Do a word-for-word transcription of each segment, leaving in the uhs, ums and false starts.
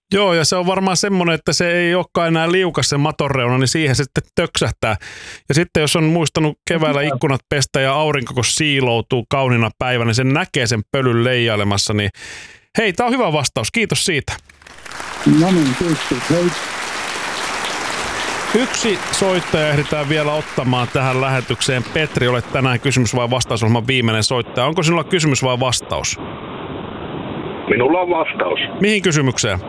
Joo, ja se on varmaan semmoinen, että se ei olekaan enää liukas se maton reuna, niin siihen se sitten töksähtää. Ja sitten jos on muistanut keväällä ikkunat pestä ja aurinko kun siiloutuu kauniina päivänä, niin sen näkee sen pölyn leijailemassa. Niin hei, tää on hyvä vastaus. Kiitos siitä. No niin, kiitos. Hei. Yksi soittaja ehditään vielä ottamaan tähän lähetykseen. Petri, olet tänään kysymys vai vastausohjelman viimeinen soittaja. Onko sinulla kysymys vai vastaus? Minulla on vastaus. Mihin kysymykseen?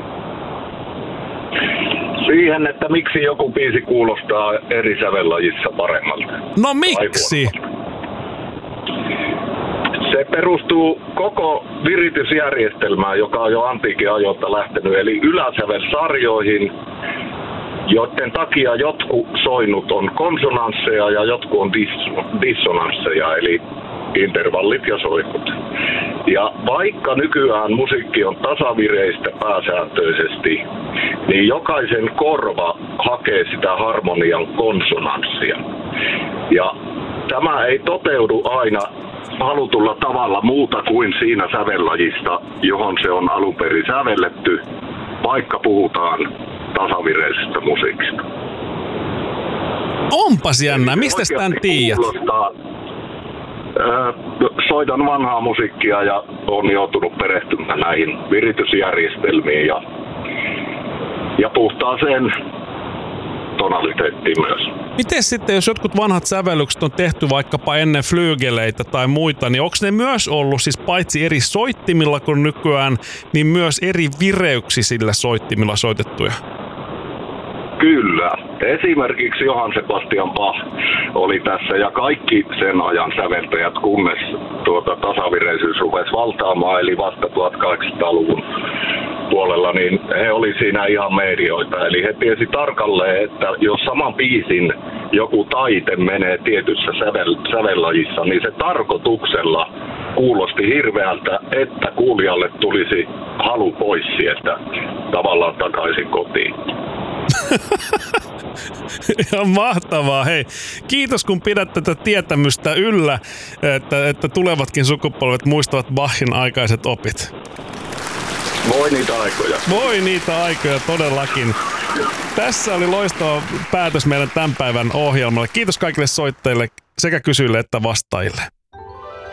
Siihen, että miksi joku biisi kuulostaa eri sävellajissa paremmalta. No miksi? Se perustuu koko viritysjärjestelmään, joka on jo antiikin ajoilta lähtenyt, eli yläsävelsarjoihin, joiden takia jotkut soinut on konsonansseja ja jotkut on dis- dissonansseja, eli intervallit ja soinut. Ja vaikka nykyään musiikki on tasavireistä pääsääntöisesti, niin jokaisen korva hakee sitä harmonian konsonanssia. Ja tämä ei toteudu aina halutulla tavalla muuta kuin siinä sävellajista, johon se on alun perin sävelletty, vaikka puhutaan tasavireisestä musiikista. Onpas jännä, mistä tämän tiedät? Soitan vanhaa musiikkia ja olen joutunut perehtymään näihin viritysjärjestelmiin ja, ja puhtaaseen tonaliteettiin myös. Miten sitten, jos jotkut vanhat sävellykset on tehty vaikkapa ennen flyygeleitä tai muita, niin onko ne myös ollut siis paitsi eri soittimilla kuin nykyään, niin myös eri vireyksisillä soittimilla soitettuja? Kyllä. Esimerkiksi Johann Sebastian Bach oli tässä ja kaikki sen ajan säveltäjät, kunnes tuota tasavireisyys rupesi valtaamaan, eli vasta tuhatkahdeksansataaluvun puolella, niin he oli siinä ihan medioita. Eli he tiesi tarkalleen, että jos saman biisin joku taite menee tietyssä sävel, sävellajissa, niin se tarkoituksella kuulosti hirveältä, että kuulijalle tulisi halu pois sieltä tavallaan takaisin kotiin. Ihan mahtavaa. Hei, kiitos kun pidät tätä tietämystä yllä, että, että tulevatkin sukupolvet muistavat Bachin aikaiset opit. Voi niitä aikoja. Voi niitä aikoja todellakin. Tässä oli loistava päätös meidän tämän päivän ohjelmalle. Kiitos kaikille soittajille sekä kysyjille että vastaajille.